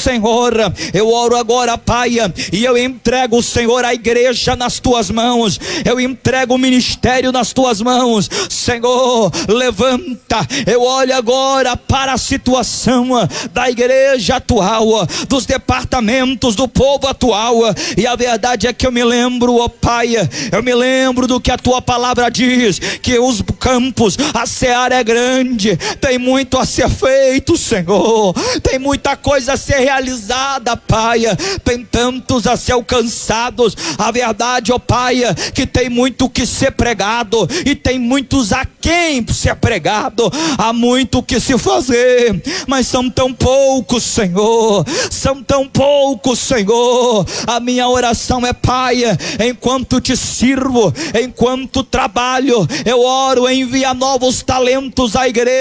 Senhor, eu oro agora, Pai, e eu entrego, Senhor, a igreja nas tuas mãos, eu entrego o ministério nas tuas mãos. Senhor, levanta. Eu olho agora para a situação da igreja atual, dos departamentos do povo atual, e a verdade é que eu me lembro, ó Pai, eu me lembro do que a tua palavra diz, que os campos, a seara é grande, tem muito a ser feito, Senhor, tem muita coisa a ser realizada, Pai, tem tantos a ser alcançados. A verdade, ó Pai, que tem muito que ser pregado, e tem muitos a quem ser pregado, há muito que se fazer, mas são tão poucos, Senhor, são tão poucos, Senhor. A minha oração é, Pai, enquanto te sirvo, enquanto trabalho, eu oro, envia novos talentos à igreja.